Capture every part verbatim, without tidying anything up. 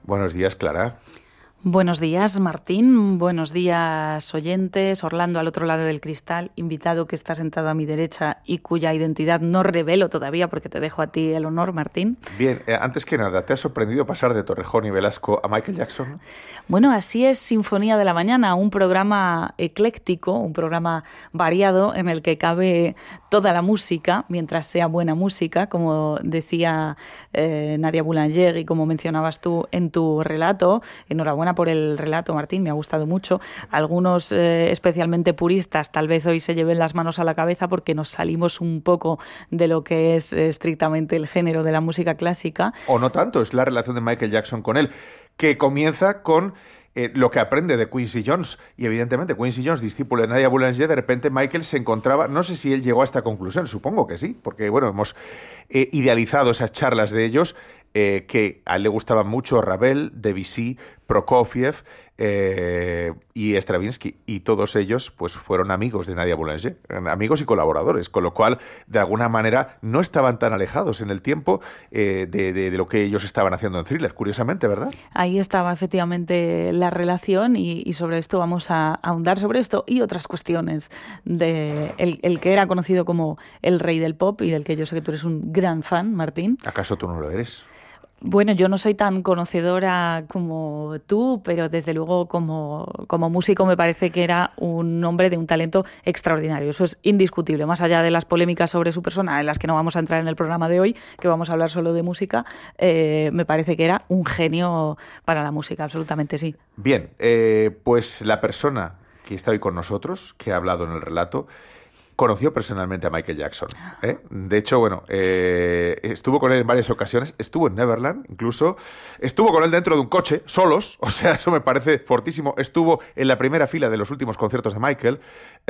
Buenos días, Clara. Buenos días, Martín. Buenos días, oyentes. Orlando, al otro lado del cristal, invitado que está sentado a mi derecha y cuya identidad no revelo todavía porque te dejo a ti el honor, Martín. Bien, eh, antes que nada, ¿te ha sorprendido pasar de Torrejón y Velasco a Michael Jackson? Bueno, así es Sinfonía de la Mañana, un programa ecléctico, un programa variado en el que cabe toda la música, mientras sea buena música, como decía eh, Nadia Boulanger y como mencionabas tú en tu relato. Enhorabuena por el relato, Martín, me ha gustado mucho. Algunos eh, especialmente puristas tal vez hoy se lleven las manos a la cabeza porque nos salimos un poco de lo que es eh, estrictamente el género de la música clásica. O no tanto, es la relación de Michael Jackson con él, que comienza con eh, lo que aprende de Quincy Jones. Y evidentemente Quincy Jones, discípulo de Nadia Boulanger, de repente Michael se encontraba, no sé si él llegó a esta conclusión, supongo que sí, porque bueno, hemos eh, idealizado esas charlas de ellos, Eh, que a él le gustaban mucho Ravel, Debussy, Prokofiev eh, y Stravinsky, y todos ellos pues fueron amigos de Nadia Boulanger, amigos y colaboradores, con lo cual de alguna manera no estaban tan alejados en el tiempo eh, de, de, de lo que ellos estaban haciendo en Thriller, curiosamente, ¿verdad? Ahí estaba efectivamente la relación y, y sobre esto vamos a, a ahondar sobre esto y otras cuestiones de el, el que era conocido como el rey del pop y del que yo sé que tú eres un gran fan, Martín. ¿Acaso tú no lo eres? Bueno, yo no soy tan conocedora como tú, pero desde luego como, como músico me parece que era un hombre de un talento extraordinario. Eso es indiscutible, más allá de las polémicas sobre su persona, en las que no vamos a entrar en el programa de hoy, que vamos a hablar solo de música, eh, me parece que era un genio para la música, absolutamente sí. Bien, eh, pues la persona que está hoy con nosotros, que ha hablado en el relato, conoció personalmente a Michael Jackson, ¿eh? De hecho, bueno, eh, estuvo con él en varias ocasiones, estuvo en Neverland incluso, estuvo con él dentro de un coche, solos, o sea, eso me parece fortísimo, estuvo en la primera fila de los últimos conciertos de Michael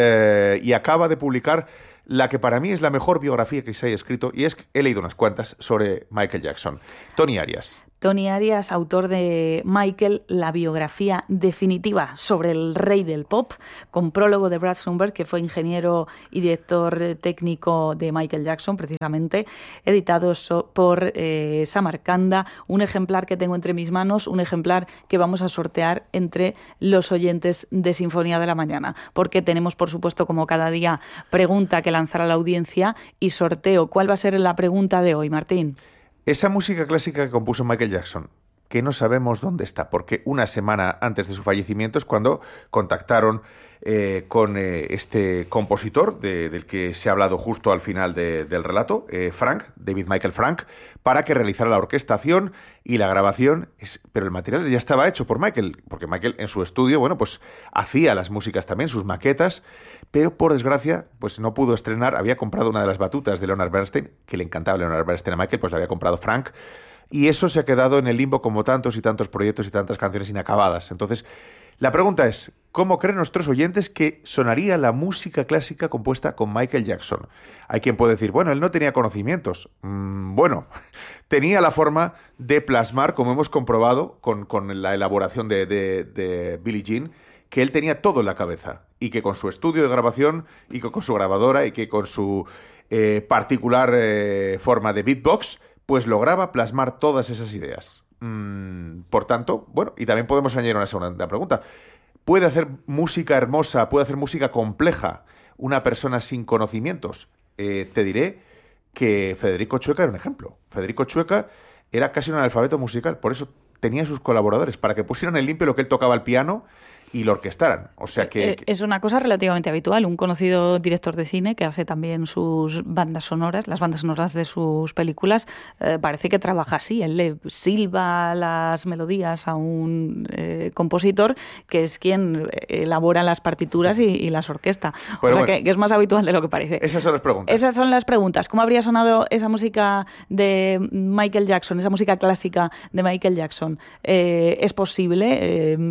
eh, y acaba de publicar la que para mí es la mejor biografía que se haya escrito, y es que he leído unas cuantas sobre Michael Jackson. Tony Arias. Tony Arias, autor de Michael, la biografía definitiva sobre el rey del pop, con prólogo de Brad Sundberg, que fue ingeniero y director técnico de Michael Jackson, precisamente, editado por eh, Samarcanda, un ejemplar que tengo entre mis manos, un ejemplar que vamos a sortear entre los oyentes de Sinfonía de la Mañana, porque tenemos, por supuesto, como cada día, pregunta que lanzar a la audiencia y sorteo. ¿Cuál va a ser la pregunta de hoy, Martín? Esa música clásica que compuso Michael Jackson, que no sabemos dónde está, porque una semana antes de su fallecimiento es cuando contactaron eh, con eh, este compositor de, del que se ha hablado justo al final de, del relato, eh, Frank, David Michael Frank, para que realizara la orquestación y la grabación, es, pero el material ya estaba hecho por Michael, porque Michael en su estudio, bueno, pues hacía las músicas también, sus maquetas, pero por desgracia, pues no pudo estrenar, había comprado una de las batutas de Leonard Bernstein, que le encantaba Leonard Bernstein a Michael, pues la había comprado Frank, y eso se ha quedado en el limbo como tantos y tantos proyectos y tantas canciones inacabadas. Entonces, la pregunta es, ¿cómo creen nuestros oyentes que sonaría la música clásica compuesta con Michael Jackson? Hay quien puede decir, bueno, él no tenía conocimientos. Mm, bueno, tenía la forma de plasmar, como hemos comprobado con, con la elaboración de, de, de Billie Jean, que él tenía todo en la cabeza y que con su estudio de grabación y que con su grabadora y que con su eh, particular eh, forma de beatbox, pues lograba plasmar todas esas ideas. Mm, por tanto, bueno, y también podemos añadir una segunda pregunta. ¿Puede hacer música hermosa, puede hacer música compleja una persona sin conocimientos? Eh, te diré que Federico Chueca era un ejemplo. Federico Chueca era casi un analfabeto musical, por eso tenía sus colaboradores, para que pusieran en limpio lo que él tocaba al piano y lo orquestaran. O sea que, que... Es una cosa relativamente habitual. Un conocido director de cine que hace también sus bandas sonoras, las bandas sonoras de sus películas, eh, parece que trabaja así. Él le silba las melodías a un eh, compositor que es quien elabora las partituras y, y las orquesta. Pero o sea bueno, que, que es más habitual de lo que parece. Esas son las preguntas. Esas son las preguntas. ¿Cómo habría sonado esa música de Michael Jackson, esa música clásica de Michael Jackson? Eh, ¿Es posible? Eh,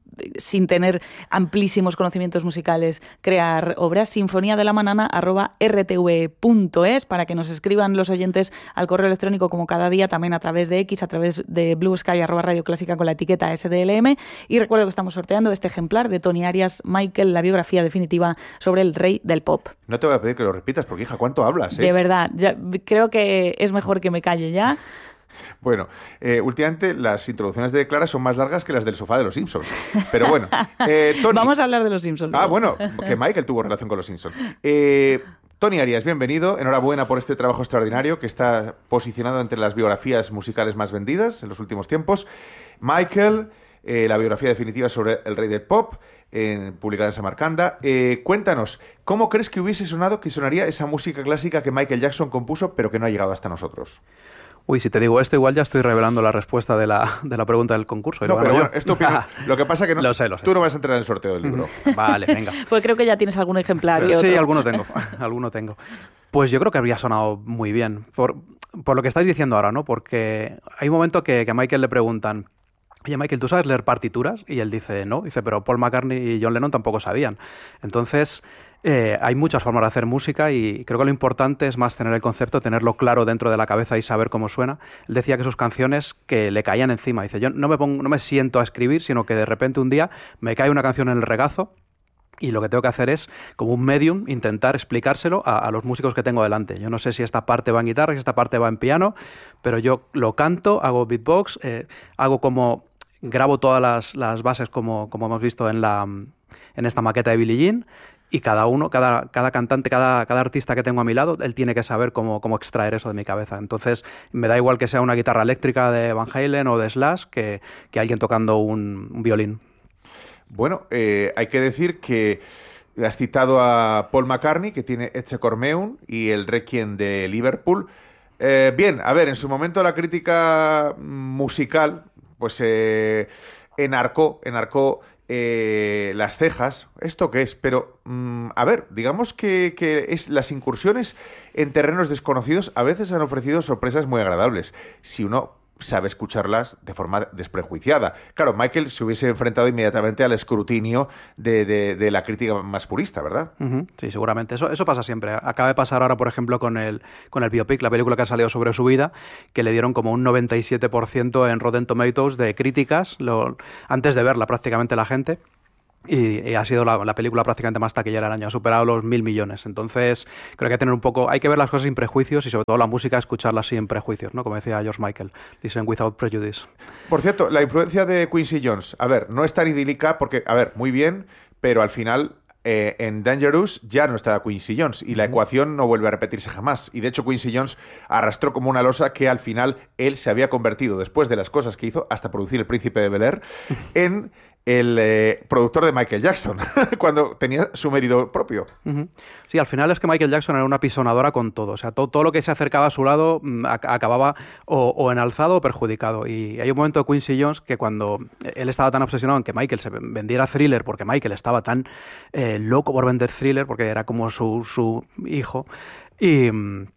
sin tener amplísimos conocimientos musicales, crear obras. Sinfonía de la Mañana arroba r t v punto es para que nos escriban los oyentes al correo electrónico como cada día, también a través de X, a través de Blue Sky arroba Radio Clásica con la etiqueta S D L M. Y recuerdo que estamos sorteando este ejemplar de Tony Arias, Michael, la biografía definitiva sobre el rey del pop. No te voy a pedir que lo repitas porque, hija, ¿cuánto hablas? ¿eh? De verdad, ya, creo que es mejor que me calle ya. Bueno, eh, últimamente las introducciones de Clara son más largas que las del sofá de los Simpsons. Pero bueno, eh, Tony... Vamos a hablar de los Simpsons. Ah, bueno, que Michael tuvo relación con los Simpsons. Eh, Tony Arias, bienvenido. Enhorabuena por este trabajo extraordinario que está posicionado entre las biografías musicales más vendidas en los últimos tiempos. Michael, eh, la biografía definitiva sobre el rey del pop, eh, publicada en Samarcanda. Eh, cuéntanos, ¿cómo crees que hubiese sonado, que sonaría esa música clásica que Michael Jackson compuso, pero que no ha llegado hasta nosotros? Uy, si te digo esto, igual ya estoy revelando la respuesta de la, de la pregunta del concurso. No, pero bueno, es tu opinión. Lo que pasa es que no, lo sé, lo sé. Tú no vas a entrar en el sorteo del libro. Vale, venga. Pues creo que ya tienes algún ejemplar. Sí, otro. alguno tengo, alguno tengo. Pues yo creo que habría sonado muy bien, por, por lo que estáis diciendo ahora, ¿no? Porque hay un momento que, que a Michael le preguntan, oye, Michael, ¿tú sabes leer partituras? Y él dice, no. Dice, pero Paul McCartney y John Lennon tampoco sabían. Entonces... Eh, hay muchas formas de hacer música y creo que lo importante es más tener el concepto, tenerlo claro dentro de la cabeza y saber cómo suena. Él decía que sus canciones que le caían encima. Dice, yo no me, pongo, no me siento a escribir, sino que de repente un día me cae una canción en el regazo y lo que tengo que hacer es, como un medium, intentar explicárselo a, a los músicos que tengo delante. Yo no sé si esta parte va en guitarra, si esta parte va en piano, pero yo lo canto, hago beatbox, eh, hago como... grabo todas las, las bases como, como hemos visto en, la, en esta maqueta de Billie Jean. Y cada uno, cada, cada cantante, cada, cada artista que tengo a mi lado, él tiene que saber cómo, cómo extraer eso de mi cabeza. Entonces, me da igual que sea una guitarra eléctrica de Van Halen o de Slash que, que alguien tocando un, un violín. Bueno, eh, hay que decir que has citado a Paul McCartney, que tiene Ecce Cormeum y el Requiem de Liverpool. Eh, bien, a ver, en su momento la crítica musical, pues eh, enarcó, enarcó Eh, las cejas, ¿esto qué es? Pero, mmm, a ver, digamos que, que es, las incursiones en terrenos desconocidos a veces han ofrecido sorpresas muy agradables, si uno sabe escucharlas de forma desprejuiciada. Claro, Michael se hubiese enfrentado inmediatamente al escrutinio de, de, de la crítica más purista, ¿verdad? Uh-huh. Sí, seguramente. Eso, eso pasa siempre. Acaba de pasar ahora, por ejemplo, con el, con el biopic, la película que ha salido sobre su vida, que le dieron como un noventa y siete por ciento en Rotten Tomatoes de críticas, lo, antes de verla prácticamente la gente. Y, y ha sido la, la película prácticamente más taquillera del año, ha superado los mil millones. Entonces, creo que hay que tener un poco, hay que ver las cosas sin prejuicios y sobre todo la música, escucharla sin prejuicios, ¿no? Como decía George Michael, listen without prejudice. Por cierto, la influencia de Quincy Jones, a ver, no es tan idílica porque, a ver, muy bien, pero al final... Eh, en Dangerous ya no está Quincy Jones y la ecuación no vuelve a repetirse jamás. Y de hecho Quincy Jones arrastró como una losa que al final él se había convertido, después de las cosas que hizo, hasta producir El Príncipe de Bel-Air, en el eh, productor de Michael Jackson, cuando tenía su mérito propio. Uh-huh. Sí, al final es que Michael Jackson era una pisonadora con todo. O sea, todo, todo lo que se acercaba a su lado mmm, acababa o, o enalzado o perjudicado. Y hay un momento de Quincy Jones que cuando él estaba tan obsesionado en que Michael se vendiera Thriller, porque Michael estaba tan eh, loco por vender Thriller, porque era como su, su hijo, y...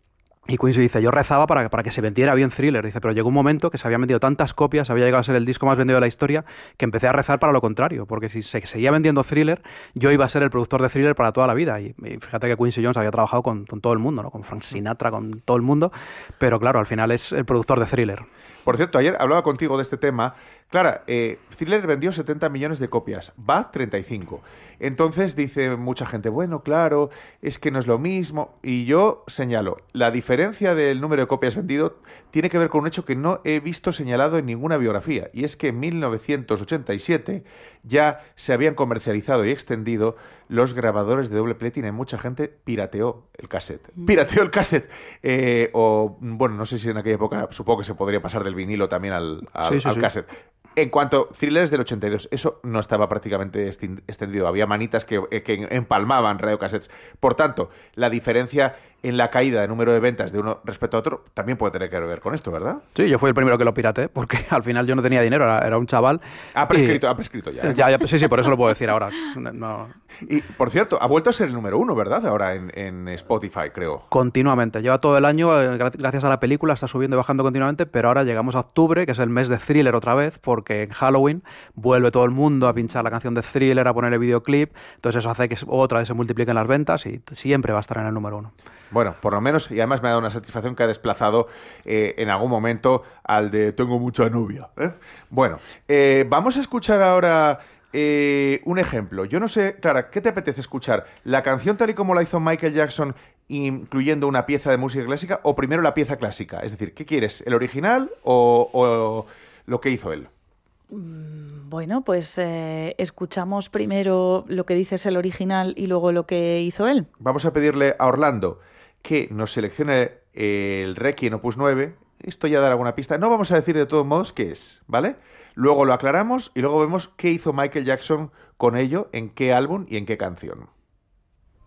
Y Quincy dice, yo rezaba para, para que se vendiera bien Thriller. Dice, pero llegó un momento que se habían vendido tantas copias, había llegado a ser el disco más vendido de la historia, que empecé a rezar para lo contrario. Porque si se seguía vendiendo Thriller, yo iba a ser el productor de Thriller para toda la vida. Y, y fíjate que Quincy Jones había trabajado con, con todo el mundo, ¿no? Con Frank Sinatra, con todo el mundo. Pero claro, al final es el productor de Thriller. Por cierto, ayer hablaba contigo de este tema. Clara, eh, Thriller vendió setenta millones de copias, Bad treinta y cinco. Entonces dice mucha gente, bueno, claro, es que no es lo mismo. Y yo señalo, la diferencia del número de copias vendido tiene que ver con un hecho que no he visto señalado en ninguna biografía. Y es que en mil novecientos ochenta y siete ya se habían comercializado y extendido los grabadores de doble platina y mucha gente pirateó el cassette. Pirateó el cassette. Eh, o, bueno, no sé si en aquella época, supongo que se podría pasar del vinilo también al, al, sí, sí, al sí. cassette. En cuanto a Thrillers del ochenta y dos, eso no estaba prácticamente extendido. Había manitas que, que empalmaban radiocassettes. Por tanto, la diferencia en la caída de número de ventas de uno respecto a otro también puede tener que ver con esto, ¿verdad? Sí, yo fui el primero que lo pirateé, porque al final yo no tenía dinero, era, era un chaval. Ha prescrito, y... ha prescrito ya, ¿eh? ya, ya. Sí, sí, por eso lo puedo decir ahora. No. Y, por cierto, ha vuelto a ser el número uno, ¿verdad? Ahora en, en Spotify, creo. Continuamente. Lleva todo el año, gracias a la película, está subiendo y bajando continuamente, pero ahora llegamos a octubre, que es el mes de Thriller otra vez, porque en Halloween vuelve todo el mundo a pinchar la canción de Thriller, a poner el videoclip, entonces eso hace que otra vez se multipliquen las ventas y siempre va a estar en el número uno. Bueno, por lo menos, y además me ha dado una satisfacción que ha desplazado eh, en algún momento al de tengo mucha novia, ¿eh? Bueno, eh, vamos a escuchar ahora eh, un ejemplo. Yo no sé, Clara, ¿qué te apetece escuchar? ¿La canción tal y como la hizo Michael Jackson incluyendo una pieza de música clásica, o primero la pieza clásica? Es decir, ¿qué quieres? ¿El original o, o lo que hizo él? Bueno, pues eh, escuchamos primero lo que dices el original y luego lo que hizo él. Vamos a pedirle a Orlando que nos seleccione el Requiem Opus nueve. Esto ya dará alguna pista. No vamos a decir de todos modos qué es, ¿vale? Luego lo aclaramos y luego vemos qué hizo Michael Jackson con ello, en qué álbum y en qué canción.